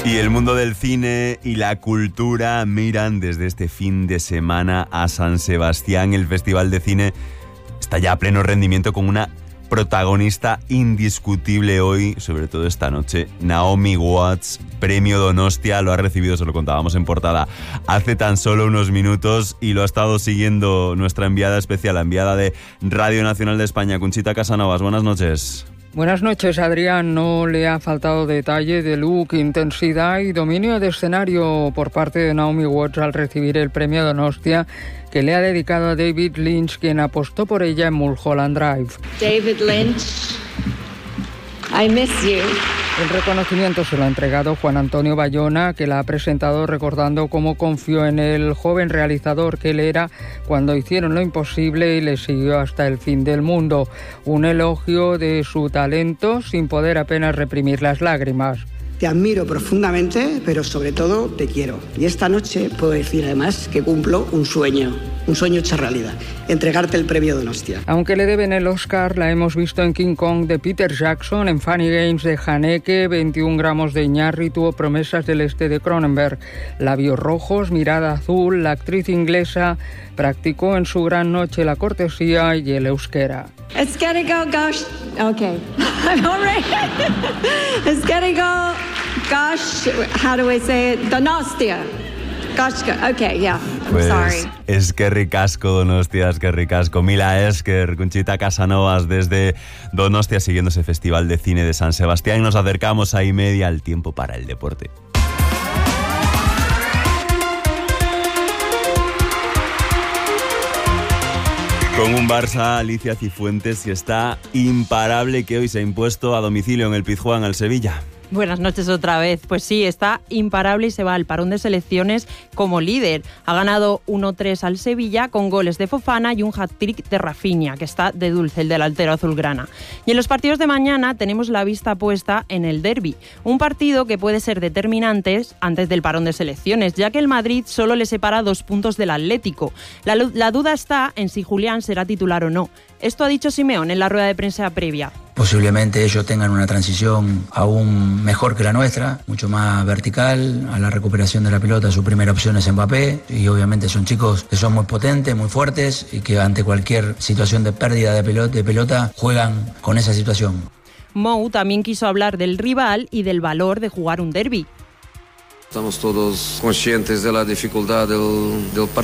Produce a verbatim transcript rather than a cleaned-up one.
Y el mundo del cine y la cultura miran desde este fin de semana a San Sebastián. El Festival de Cine está ya a pleno rendimiento con una protagonista indiscutible hoy, sobre todo esta noche. Naomi Watts, premio Donostia, lo ha recibido, se lo contábamos en portada hace tan solo unos minutos y lo ha estado siguiendo nuestra enviada especial, la enviada de Radio Nacional de España, Conchita Casanovas. Buenas noches. Buenas noches, Adrián. No le ha faltado detalle de look, intensidad y dominio de escenario por parte de Naomi Watts al recibir el premio Donostia que le ha dedicado a David Lynch, quien apostó por ella en Mulholland Drive. David Lynch, I miss you. El reconocimiento se lo ha entregado Juan Antonio Bayona, que la ha presentado recordando cómo confió en el joven realizador que él era cuando hicieron lo imposible y le siguió hasta el fin del mundo. Un elogio de su talento sin poder apenas reprimir las lágrimas. Te admiro profundamente, pero sobre todo te quiero. Y esta noche puedo decir además que cumplo un sueño, un sueño hecho realidad, entregarte el premio Donostia. Aunque le deben el Oscar, la hemos visto en King Kong de Peter Jackson, en Funny Games de Haneke, veintiún gramos de Iñárritu o Promesas del Este de Cronenberg. Labios rojos, mirada azul, la actriz inglesa practicó en su gran noche la cortesía y el euskera. It's gotta go, gosh. Okay. I'm all right. It's gotta go, gosh. How do I say it? Donostia. Gosh, okay, yeah. I'm pues, sorry. Eskerrik asko, Donostia, eskerrik asko. Mila esker, Conchita Casanovas desde Donostia, siguiendo ese Festival de Cine de San Sebastián. Y nos acercamos a y media al tiempo para el deporte. Con un Barça, Alicia Cifuentes, que está imparable, que hoy se ha impuesto a domicilio en el Pizjuán al Sevilla. Buenas noches otra vez. Pues sí, está imparable y se va al parón de selecciones como líder. Ha ganado uno tres al Sevilla con goles de Fofana y un hat-trick de Rafinha, que está de dulce, el delantero azulgrana. Y en los partidos de mañana tenemos la vista puesta en el derbi, un partido que puede ser determinante antes del parón de selecciones, ya que el Madrid solo le separa dos puntos del Atlético. La, la duda está en si Julián será titular o no. Esto ha dicho Simeone en la rueda de prensa previa. Posiblemente ellos tengan una transición aún mejor que la nuestra, mucho más vertical, a la recuperación de la pelota. Su primera opción es Mbappé y obviamente son chicos que son muy potentes, muy fuertes y que ante cualquier situación de pérdida de pelota, de pelota juegan con esa situación. Mou también quiso hablar del rival y del valor de jugar un derbi. Estamos todos conscientes de la dificultad del, del partido.